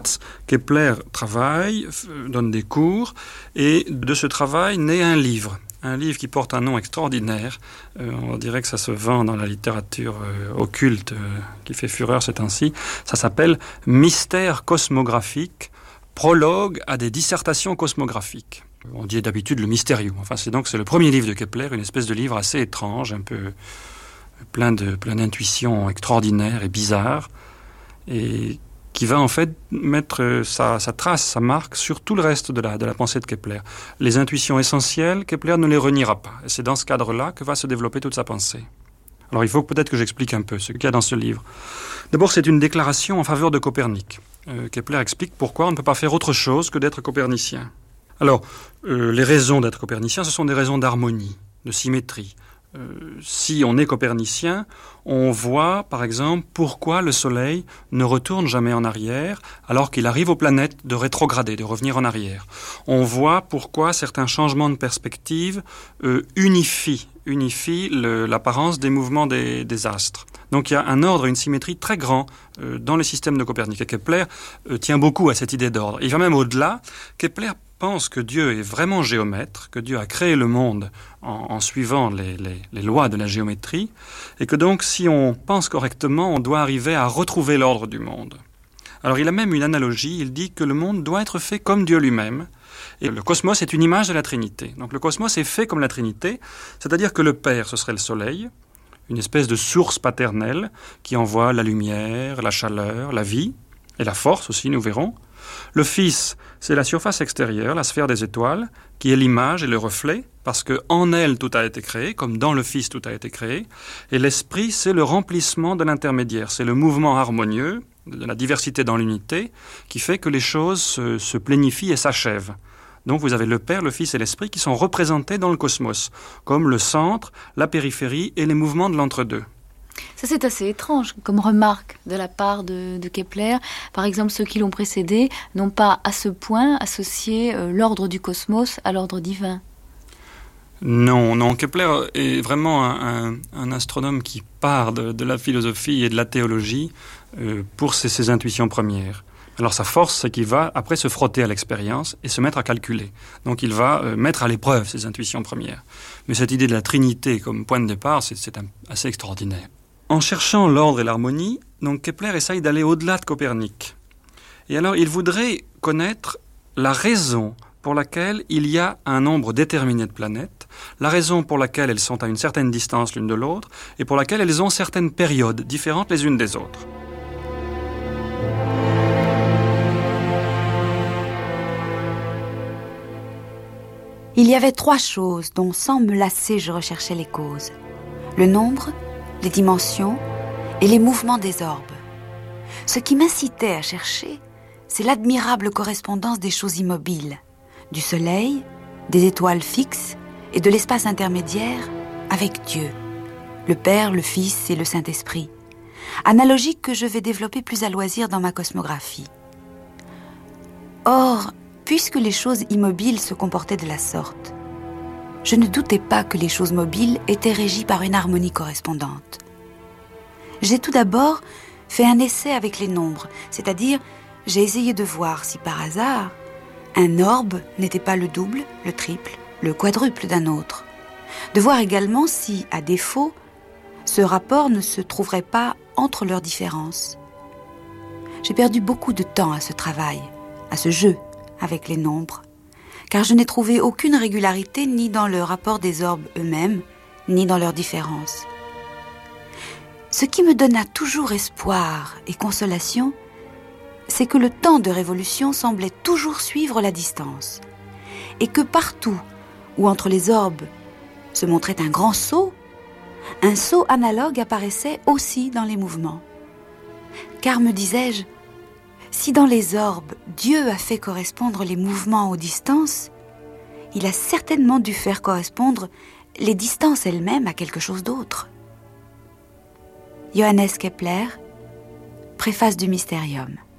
Graz, Kepler travaille, donne des cours, et de ce travail naît un livre qui porte un nom extraordinaire. On dirait que ça se vend dans la littérature occulte qui fait fureur ces temps-ci. Ça s'appelle « Mystère cosmographique, prologue à des dissertations cosmographiques ». On dit d'habitude le Mysterium. Enfin, c'est le premier livre de Kepler, une espèce de livre assez étrange, un peu plein d'intuitions extraordinaires et bizarres, et qui va en fait mettre sa trace, sa marque sur tout le reste de la pensée de Kepler. Les intuitions essentielles, Kepler ne les reniera pas. Et c'est dans ce cadre-là que va se développer toute sa pensée. Alors il faut peut-être que j'explique un peu ce qu'il y a dans ce livre. D'abord, c'est une déclaration en faveur de Copernic. Kepler explique pourquoi on ne peut pas faire autre chose que d'être copernicien. Alors, les raisons d'être copernicien, ce sont des raisons d'harmonie, de symétrie. Si on est copernicien, on voit, par exemple, pourquoi le Soleil ne retourne jamais en arrière alors qu'il arrive aux planètes de rétrograder, de revenir en arrière. On voit pourquoi certains changements de perspective unifient l'apparence des mouvements des astres. Donc il y a un ordre et une symétrie très grand dans le système de Copernic. Et Kepler tient beaucoup à cette idée d'ordre. Il va même au-delà. Kepler pense que Dieu est vraiment géomètre, que Dieu a créé le monde en suivant les lois de la géométrie, et que donc si on pense correctement, on doit arriver à retrouver l'ordre du monde. Alors il a même une analogie, il dit que le monde doit être fait comme Dieu lui-même, et le cosmos est une image de la Trinité. Donc le cosmos est fait comme la Trinité, c'est-à-dire que le Père, ce serait le Soleil, une espèce de source paternelle qui envoie la lumière, la chaleur, la vie, et la force aussi, nous verrons. Le Fils, c'est la surface extérieure, la sphère des étoiles, qui est l'image et le reflet, parce qu'en elle tout a été créé, comme dans le Fils tout a été créé. Et l'Esprit, c'est le remplissement de l'intermédiaire, c'est le mouvement harmonieux, de la diversité dans l'unité, qui fait que les choses se plénifient et s'achèvent. Donc vous avez le Père, le Fils et l'Esprit qui sont représentés dans le cosmos, comme le centre, la périphérie et les mouvements de l'entre-deux. Ça, c'est assez étrange comme remarque de la part de Kepler. Par exemple, ceux qui l'ont précédé n'ont pas à ce point associé l'ordre du cosmos à l'ordre divin. Non, Kepler est vraiment un astronome qui part de la philosophie et de la théologie pour ses intuitions premières. Alors sa force, c'est qu'il va après se frotter à l'expérience et se mettre à calculer. Donc il va mettre à l'épreuve ses intuitions premières. Mais cette idée de la Trinité comme point de départ, c'est assez extraordinaire. En cherchant l'ordre et l'harmonie, donc Kepler essaye d'aller au-delà de Copernic. Et alors il voudrait connaître la raison pour laquelle il y a un nombre déterminé de planètes, la raison pour laquelle elles sont à une certaine distance l'une de l'autre, et pour laquelle elles ont certaines périodes différentes les unes des autres. Il y avait 3 choses dont, sans me lasser, je recherchais les causes. Le nombre, les dimensions et les mouvements des orbes. Ce qui m'incitait à chercher, c'est l'admirable correspondance des choses immobiles, du soleil, des étoiles fixes et de l'espace intermédiaire avec Dieu, le Père, le Fils et le Saint-Esprit. Analogie que je vais développer plus à loisir dans ma cosmographie. Or, puisque les choses immobiles se comportaient de la sorte, je ne doutais pas que les choses mobiles étaient régies par une harmonie correspondante. J'ai tout d'abord fait un essai avec les nombres, c'est-à-dire j'ai essayé de voir si par hasard un orbe n'était pas le double, le triple, le quadruple d'un autre. De voir également si, à défaut, ce rapport ne se trouverait pas entre leurs différences. J'ai perdu beaucoup de temps à ce travail, à ce jeu avec les nombres, car je n'ai trouvé aucune régularité ni dans le rapport des orbes eux-mêmes, ni dans leurs différences. Ce qui me donna toujours espoir et consolation, c'est que le temps de révolution semblait toujours suivre la distance, et que partout où entre les orbes se montrait un grand saut, un saut analogue apparaissait aussi dans les mouvements. Car, me disais-je, si dans les orbes, Dieu a fait correspondre les mouvements aux distances, il a certainement dû faire correspondre les distances elles-mêmes à quelque chose d'autre. Johannes Kepler, préface du Mysterium.